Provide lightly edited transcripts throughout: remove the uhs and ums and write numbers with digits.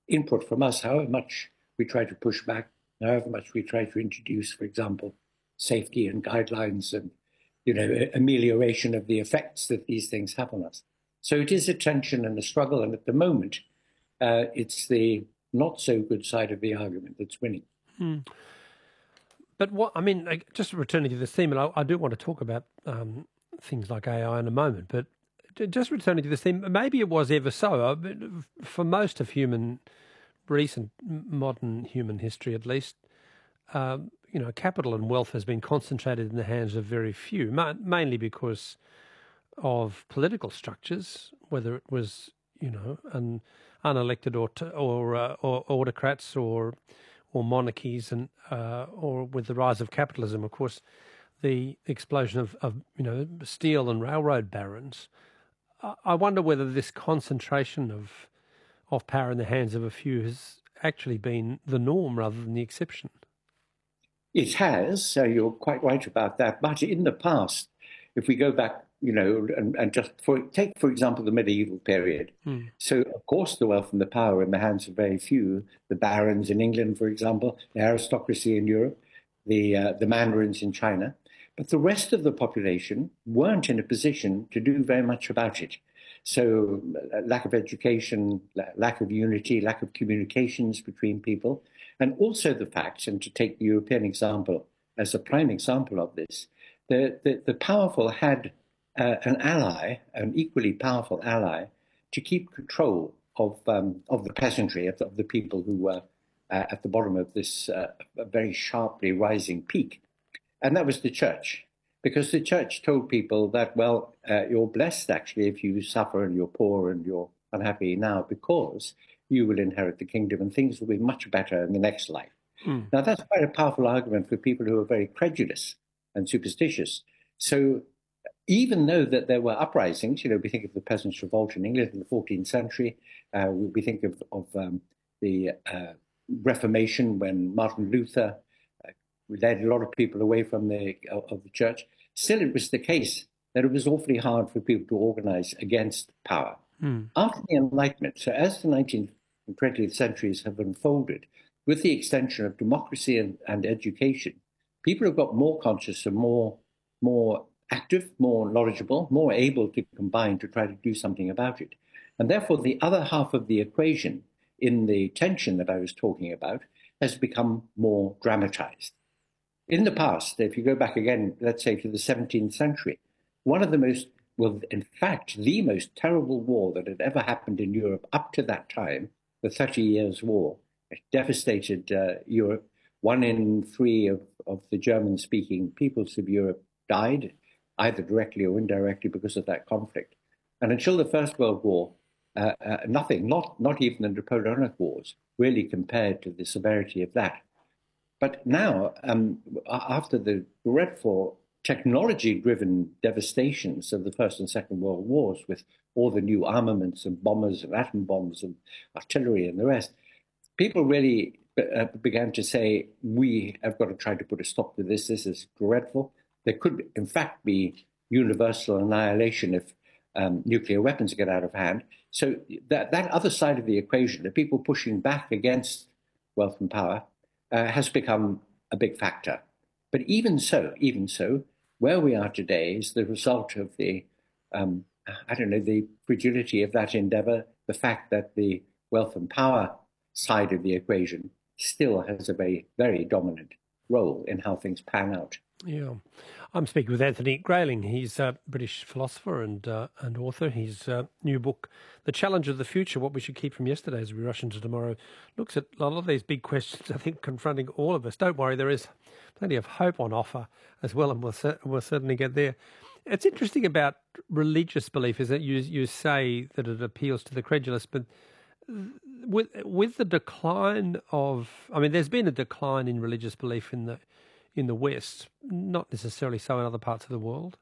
input from us, however much we try to push back, however much we try to introduce, for example, safety and guidelines and, amelioration of the effects that these things have on us. So it is a tension and a struggle, and at the moment, it's the not so good side of the argument that's winning. But just returning to this theme, and I do want to talk about things like AI in a moment, but just returning to this theme, maybe it was ever so, for most of recent modern human history at least, capital and wealth has been concentrated in the hands of very few, mainly because of political structures, whether it was, an unelected or autocrats or monarchies, and or with the rise of capitalism, of course, the explosion of steel and railroad barons. I wonder whether this concentration of power in the hands of a few has actually been the norm rather than the exception. It has. You're quite right about that. But in the past, if we go back, and just take, for example, the medieval period. So, of course, the wealth and the power in the hands of very few, the barons in England, for example, the aristocracy in Europe, the mandarins in China. But the rest of the population weren't in a position to do very much about it. So lack of education, lack of unity, lack of communications between people, and also the fact, and to take the European example as a prime example of this, the powerful had an ally, an equally powerful ally, to keep control of the peasantry, of the people who were at the bottom of this very sharply rising peak. And that was the church, because the church told people that, well, you're blessed actually if you suffer and you're poor and you're unhappy now, because you will inherit the kingdom and things will be much better in the next life. Now, that's quite a powerful argument for people who are very credulous and superstitious. So even though that there were uprisings, we think of the Peasants' Revolt in England in the 14th century, we think of the Reformation when Martin Luther led a lot of people away from the church. Still, it was the case that it was awfully hard for people to organize against power. After the Enlightenment, so as the 19th and 20th centuries have unfolded, with the extension of democracy and education, people have got more conscious and more active, more knowledgeable, more able to combine to try to do something about it. And therefore, the other half of the equation in the tension that I was talking about has become more dramatized. In the past, if you go back again, let's say to the 17th century, one of the most, well, in fact, the most terrible war that had ever happened in Europe up to that time, the 30 Years' War, it devastated Europe. 1 in 3 of the German-speaking peoples of Europe died, either directly or indirectly because of that conflict. And until the First World War, nothing, not even the Napoleonic Wars, really compared to the severity of that. But now, after the dreadful technology-driven devastations of the First and Second World Wars, with all the new armaments and bombers and atom bombs and artillery and the rest, people really began to say, we have got to try to put a stop to this. This is dreadful. There could, in fact, be universal annihilation if nuclear weapons get out of hand. So that other side of the equation, the people pushing back against wealth and power, has become a big factor. But even so, where we are today is the result of the, the fragility of that endeavor, the fact that the wealth and power side of the equation still has a very, very dominant role in how things pan out. Yeah. I'm speaking with Anthony Grayling. He's a British philosopher and author. His new book, The Challenge of the Future, What We Should Keep from Yesterday as we rush into tomorrow, looks at a lot of these big questions, I think, confronting all of us. Don't worry, there is plenty of hope on offer as well, and we'll certainly get there. It's interesting about religious belief is that you say that it appeals to the credulous, but with the decline of, there's been a decline in religious belief in the West, not necessarily so in other parts of the world,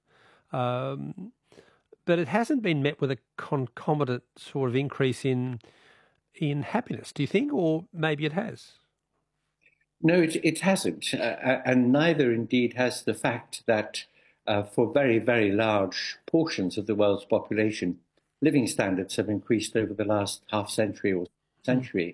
but it hasn't been met with a concomitant sort of increase in happiness, do you think, or maybe it has? No, it hasn't, and neither indeed has the fact that for very, very large portions of the world's population, living standards have increased over the last half century or century.